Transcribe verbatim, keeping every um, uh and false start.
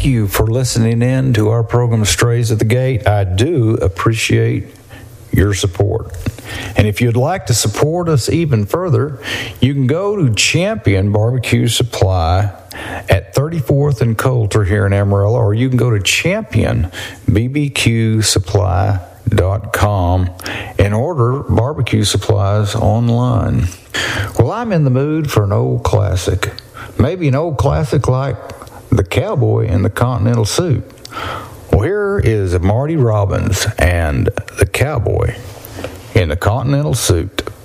thank you for listening in to our program Strays at the Gate. I do appreciate your support. And if you'd like to support us even further, you can go to Champion Barbecue Supply at thirty-fourth and Coulter here in Amarillo, or you can go to champion b b q supply dot com and order barbecue supplies online. Well, I'm in the mood for an old classic. Maybe an old classic like The Cowboy in the Continental Suit. Well, here is Marty Robbins and The Cowboy in the Continental Suit.